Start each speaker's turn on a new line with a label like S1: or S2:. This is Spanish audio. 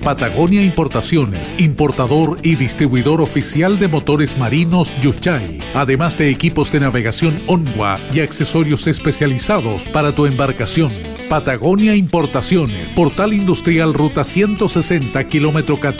S1: Patagonia Importaciones, importador y distribuidor oficial de motores marinos Yuchay, además de equipos de navegación ONWA y accesorios especializados para tu embarcación. Patagonia Importaciones, Portal Industrial Ruta 160, kilómetro 14.